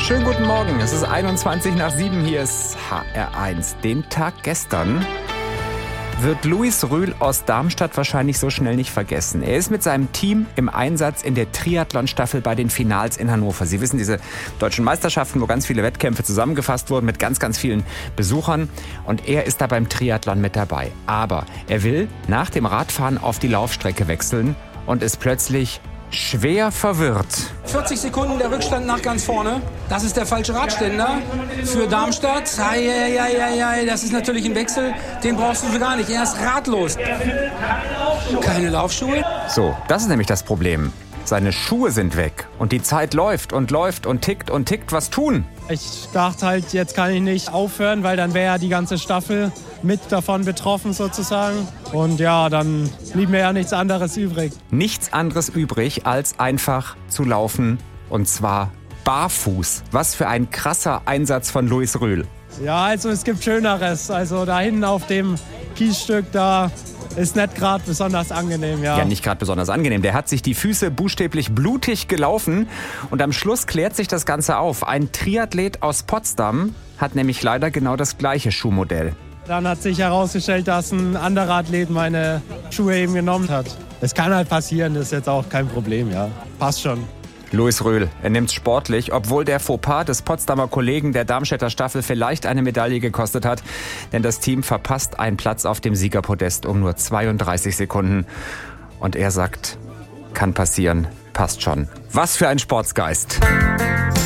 Schönen guten Morgen, es ist 21 nach 7, hier ist HR1. Den Tag gestern wird Luis Rühl aus Darmstadt wahrscheinlich so schnell nicht vergessen. Er ist mit seinem Team im Einsatz in der Triathlon-Staffel bei den Finals in Hannover. Sie wissen, diese deutschen Meisterschaften, wo ganz viele Wettkämpfe zusammengefasst wurden mit ganz, ganz vielen Besuchern. Und er ist da beim Triathlon mit dabei. Aber er will nach dem Radfahren auf die Laufstrecke wechseln und ist plötzlich schwer verwirrt. 40 Sekunden der Rückstand nach ganz vorne. Das ist der falsche Radständer für Darmstadt. Das ist natürlich ein Wechsel, den brauchst du so gar nicht. Er ist ratlos. Keine Laufschuhe. So, das ist nämlich das Problem. Seine Schuhe sind weg und die Zeit läuft und tickt und tickt. Was tun? Ich dachte halt, jetzt kann ich nicht aufhören, weil dann wäre ja die ganze Staffel mit davon betroffen sozusagen. Und ja, dann blieb mir ja nichts anderes übrig. Nichts anderes übrig, als einfach zu laufen, und zwar barfuß. Was für ein krasser Einsatz von Luis Rühl. Ja, also es gibt Schöneres. Also da hinten auf dem Kiesstück, da ist nicht gerade besonders angenehm, ja. Ja, nicht gerade besonders angenehm. Der hat sich die Füße buchstäblich blutig gelaufen und am Schluss klärt sich das Ganze auf. Ein Triathlet aus Potsdam hat nämlich leider genau das gleiche Schuhmodell. Dann hat sich herausgestellt, dass ein anderer Athlet meine Schuhe eben genommen hat. Das kann halt passieren, das ist jetzt auch kein Problem, ja. Passt schon. Luis Rühl, er nimmt's sportlich, obwohl der Fauxpas des Potsdamer Kollegen der Darmstädter Staffel vielleicht eine Medaille gekostet hat. Denn das Team verpasst einen Platz auf dem Siegerpodest um nur 32 Sekunden. Und er sagt, kann passieren, passt schon. Was für ein Sportsgeist.